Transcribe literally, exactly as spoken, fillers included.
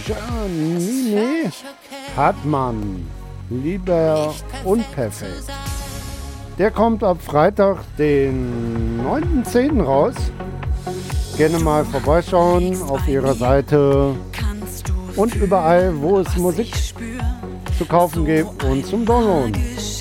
Janine Hartmann, Lieber Unperfekt. Der kommt ab Freitag, den neunten zehnten raus. Gerne mal vorbeischauen auf ihrer Seite und überall, wo es Musik zu kaufen gibt und zum Downloaden.